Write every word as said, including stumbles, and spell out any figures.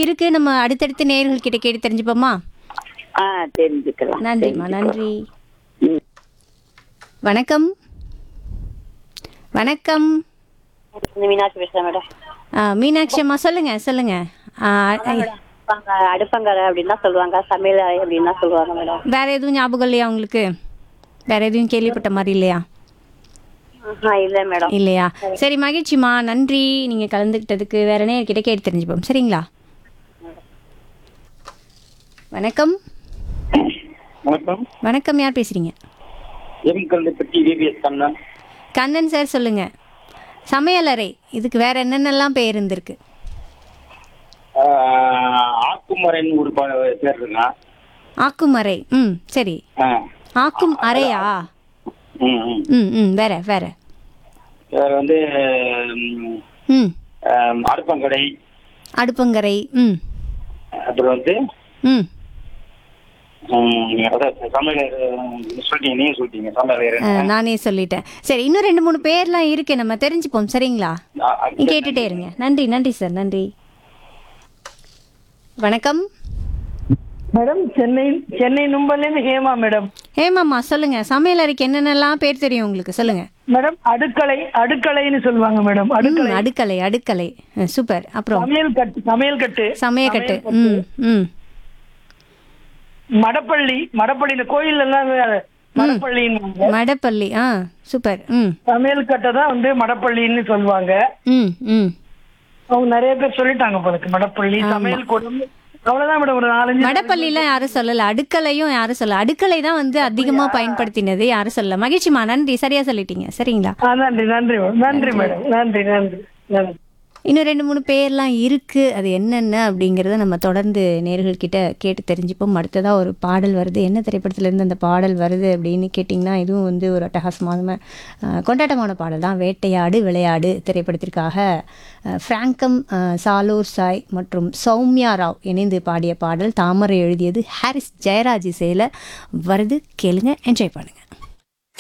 இருக்கு. நம்ம அடுத்தடுத்து நேயர்கள் கிட்ட கேட்டு தெரிஞ்சுப்போமா? ஆ தெரிஞ்சுக்கலாம். நன்றிம்மா, நன்றி. ம். வணக்கம். வணக்கம். மீனாட்சி பேசுறேன் மேடம். ஆ, மீனாட்சி அம்மா சொல்லுங்க சொல்லுங்க. ஆ, அடுப்பாங்க அடுப்பங்கரை அப்படின்னா சொல்லுவாங்க, சமையல் அறை அப்படின்னா சொல்லுவாங்க மேடம். வேற எதுவும் ஞாபகம் இல்லையா உங்களுக்கு? வேற எதுவும் கேள்விப்பட்ட மாதிரி இல்லையா? ஆஹா, இல்ல மேடம். இல்லையா? சரி, மகிழ்ச்சிம்மா, நன்றி நீங்க கலந்துக்கிட்டதுக்கு. வேற நேயர்கிட்ட கேட்டு தெரிஞ்சுப்போம், சரிங்களா? வணக்கம். வணக்கம். வணக்கம், யார் பேசுறீங்க? M Kallupatti VBS Kannan. Kannan sir சொல்லுங்க. சமையலறை இதுக்கு வேற என்னென்னலாம் பேர் இருந்திருக்கு? ஆஹ், ஆக்குமரைன்னு ஒரு ப- பேர் இருக்குங்க. ஆக்குமறை. ம், சரி. ஆ. ஆக்கும் அறையா? ம், ம். ம் ம் வேற வேற வேற வந்து ம், ம் ஆம், அடுப்பங்கடை. அடுப்பங்கரை. ம் அப்புறம் வந்து ம் ம், அதான் சமையல் சொல்லிட்டீங்க, நீங்க சொல்லிட்டீங்க சமையல். அஹ், நானே சொல்லிட்டேன். சரி, இன்னும் ரெண்டு மூணு பேர்லாம் இருக்கு, நம்ம தெரிஞ்சுப்போம், சரிங்களா? கேட்டுட்டே இருங்க. நன்றி நன்றி சார், நன்றி. வணக்கம். Madam, Chennai Chennai நும்பல்லேருந்து Hema madam. ஹேமாம்மா சொல்லுங்க. சமையலறைக்கு என்னென்னலாம் பேர் தெரியும் உங்களுக்கு? சொல்லுங்க. மேடம், அடுக்களை அடுக்கலைன்னு சொல்லுவாங்க மேடம். ம், அடுக்களை, அடுக்கலை அடுக்கலை. அஹ், சூப்பர். அப்புறம் சமையல் கட்டு சமையல் கட்டு சமையக்கட்டு. சமையல் ம் ம் மடப்பள்ளி மடப்பள்ளியில கோயில் எல்லாம் மடப்பள்ளின்னு மடப்பள்ளி. ஆ, சூப்பர். ம் சமையல் கட்டை தான் வந்து மடப்பள்ளின்னு சொல்லுவாங்க. ம் ம் அவங்க நிறைய பேர் சொல்லிட்டாங்க போலக்கு. மடப்பள்ளி, சமையல் கூடம், அவ்வளவுதான் மேடம். ஒரு நாலஞ்சு மடப்பள்ளிலாம் யாரும் சொல்லல, அடுக்கலையும் யாரும் சொல்லல. அடுக்கலை தான் வந்து அதிகமா பயன்படுத்தினது, யாரும் சொல்லல. மகிழ்ச்சிமா, நன்றி, சரியா சொல்லிட்டீங்க, சரிங்களா? ஆ, நன்றி நன்றி மேடம். நன்றி மேடம். நன்றி நன்றி நன்றி. இன்னும் ரெண்டு மூணு பேர்லாம் இருக்கு, அது என்னென்ன அப்படிங்கிறத நம்ம தொடர்ந்து நேயர்கள்கிட்ட கேட்டு தெரிஞ்சுப்போம். அடுத்ததாக ஒரு பாடல் வருது. என்ன திரைப்படத்துலேருந்து அந்த பாடல் வருது அப்படின்னு கேட்டிங்கன்னா, இதுவும் வந்து ஒரு அட்டகாசமான அஹ், கொண்டாட்டமான பாடல் தான். வேட்டையாடு விளையாடு திரைப்படத்திற்காக அஹ், ஃப்ராங்கம் அஹ், சாலூர் சாய் மற்றும் சௌமியா ராவ் இணைந்து பாடிய பாடல். தாமரை எழுதியது, ஹாரிஸ் ஜெயராஜ் இசையில் வருது. கேளுங்க, என்ஜாய் பண்ணுங்க.